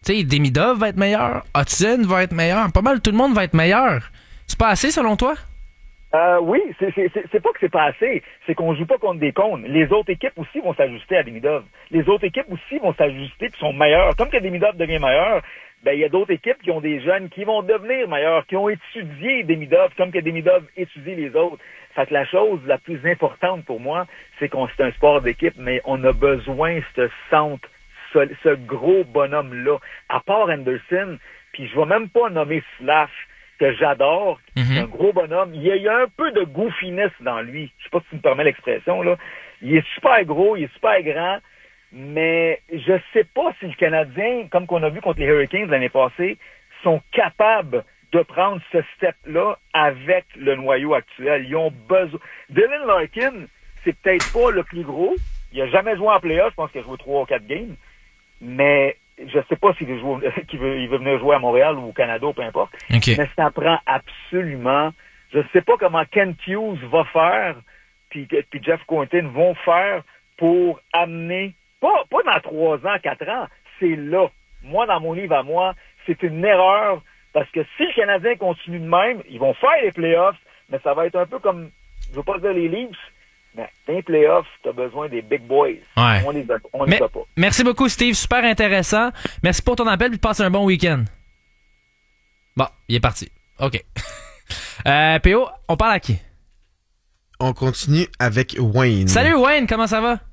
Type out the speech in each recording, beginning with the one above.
Tu sais, Demidov va être meilleur, Hudson va être meilleur, pas mal tout le monde va être meilleur. C'est pas assez selon toi? Oui, c'est pas que c'est pas assez, c'est qu'on joue pas contre des cônes. Les autres équipes aussi vont s'ajuster à Demidov. Les autres équipes aussi vont s'ajuster puis sont meilleures. Comme que Demidov devient meilleur, ben il y a d'autres équipes qui ont des jeunes qui vont devenir meilleurs, qui ont étudié Demidov, comme que Demidov étudie les autres. Fait que la chose la plus importante pour moi, c'est qu'on c'est un sport d'équipe, mais on a besoin de ce centre, ce gros bonhomme-là. À part Anderson, puis je vais même pas nommer Slash, que j'adore, c'est un gros bonhomme. Il y a un peu de goofiness dans lui. Je sais pas si tu me permets l'expression, là. Il est super gros, il est super grand, mais je sais pas si le Canadien, comme qu'on a vu contre les Hurricanes l'année passée, sont capables de prendre ce step-là avec le noyau actuel. Ils ont besoin. Dylan Larkin, c'est peut-être pas le plus gros. Il a jamais joué en playoff. Je pense qu'il a joué 3 ou 4 games. Mais je sais pas s'il il veut venir jouer à Montréal ou au Canada, ou peu importe. Okay. Mais ça prend absolument. Je sais pas comment Kent Hughes va faire, puis Jeff Quinton vont faire pour amener, pas dans 3 ans, 4 ans, c'est là. Moi, dans mon livre à moi, c'est une erreur, parce que si le Canadien continue de même, ils vont faire les playoffs, mais ça va être un peu comme, je veux pas dire les Leafs, mais dans les playoffs, t'as besoin des big boys. Ouais. On les a pas. Merci beaucoup, Steve. Super intéressant. Merci pour ton appel, puis passe un bon week-end. Bon, il est parti. OK. PO, on parle à qui? On continue avec Wayne. Salut Wayne, comment ça va?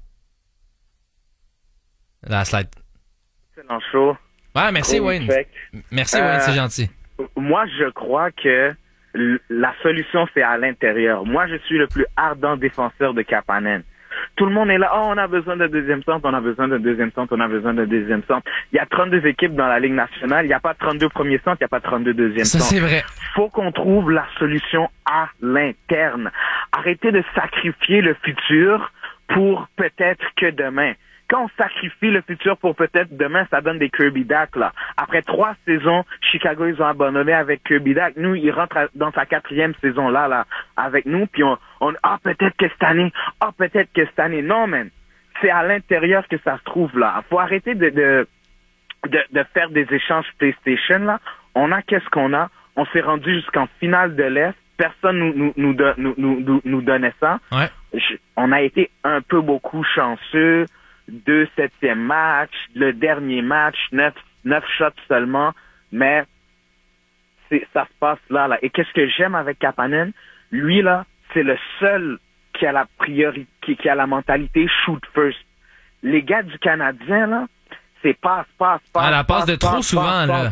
La slide. Excellent show. Ouais, merci Wayne. Merci Wayne, c'est gentil. Moi, je crois que la solution, c'est à l'intérieur. Moi, je suis le plus ardent défenseur de Kapanen. Tout le monde est là, on a besoin d'un deuxième centre, on a besoin d'un deuxième centre, on a besoin d'un deuxième centre. Il y a 32 équipes dans la Ligue nationale, il n'y a pas 32 premiers centres, il n'y a pas 32 deuxièmes centres. Ça, c'est vrai. Faut qu'on trouve la solution à l'interne. Arrêtez de sacrifier le futur pour peut-être que demain. Quand on sacrifie le futur pour peut-être demain, ça donne des Kirby Dach, là. Après 3 saisons, Chicago, ils ont abandonné avec Kirby Dach. Nous, il rentre dans sa 4e saison là, avec nous, puis on peut-être que cette année. Non, man. C'est à l'intérieur que ça se trouve, là. Faut arrêter de faire des échanges PlayStation, là. On a qu'est-ce qu'on a. On s'est rendu jusqu'en finale de l'Est. Personne nous donnait ça. Ouais. On a été un peu beaucoup chanceux. 2 septièmes matchs, le dernier match, 9 shots seulement, mais ça se passe là. Et qu'est-ce que j'aime avec Kapanen? Lui, là, c'est le seul qui a la priorité, qui a la mentalité shoot first. Les gars du Canadien, là, c'est passe. Ah, la passe de trop souvent, là.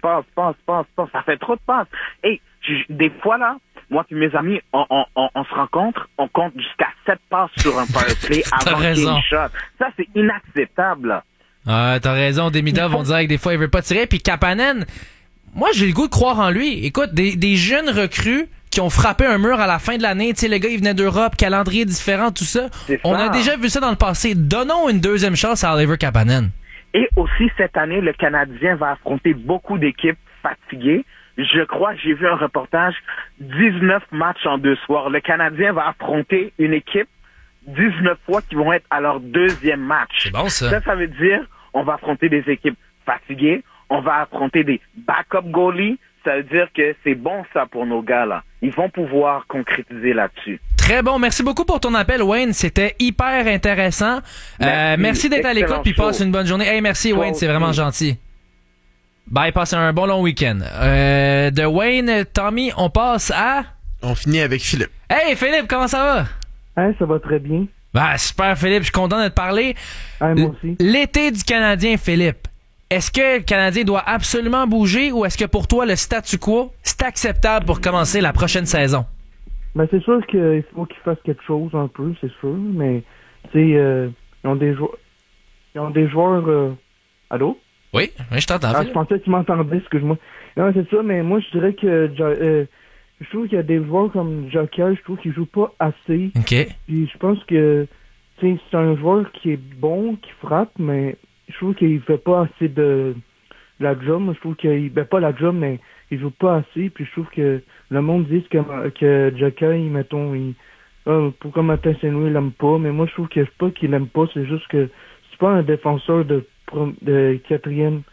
Passe. Ça fait trop de passes. Et des fois, là, moi et mes amis, on se rencontre, on compte jusqu'à 7 passes sur un powerplay avant qu'il y ait une shot. Ça, c'est inacceptable, là. Ah, t'as raison, Demidov, on dirait que des fois, il veut pas tirer. Puis Kapanen, moi, j'ai le goût de croire en lui. Écoute, des jeunes recrues qui ont frappé un mur à la fin de l'année. Tu sais, le gars, il venait d'Europe, calendrier différent, tout ça. On a déjà vu ça dans le passé. Donnons une deuxième chance à Oliver Kapanen. Et aussi, cette année, le Canadien va affronter beaucoup d'équipes fatiguées. Je crois, j'ai vu un reportage, 19 matchs en 2 soirs. Le Canadien va affronter une équipe 19 fois qui vont être à leur 2e match. C'est bon, ça. Ça veut dire, on va affronter des équipes fatiguées, on va affronter des backup goalies. Ça veut dire que c'est bon, ça, pour nos gars, là. Ils vont pouvoir concrétiser là-dessus. Très bon. Merci beaucoup pour ton appel, Wayne. C'était hyper intéressant. Merci d'être à l'écoute, puis passe une bonne journée. Hey, merci, Wayne. C'est vraiment gentil. Bye, passe un bon long week-end. De Wayne, Tommy, on passe à... On finit avec Philippe. Hey, Philippe, comment ça va? Hey, ça va très bien. Ben, super, Philippe. Je suis content de te parler. Hey, moi aussi. L'été du Canadien, Philippe. Est-ce que le Canadien doit absolument bouger ou est-ce que pour toi, le statu quo, c'est acceptable pour commencer la prochaine saison? Ben, c'est sûr qu'il faut qu'ils fassent quelque chose un peu, c'est sûr, mais, tu sais, ils ont des joueurs, allô? Oui, je t'entends. Je pensais que tu m'entendais, excuse-moi. Non, c'est ça, mais moi, je dirais que je trouve qu'il y a des joueurs comme Joker, je trouve qu'ils jouent pas assez. OK. Puis je pense que, tu sais, c'est un joueur qui est bon, qui frappe, mais je trouve qu'il fait pas assez de la job. Je trouve qu'il pas la job, mais il joue pas assez. Puis je trouve que le monde dit que Joker, pourquoi Martin Saint-Louis l'aime pas, mais moi, je trouve que c'est pas qu'il l'aime pas, c'est juste que c'est pas un défenseur de 4e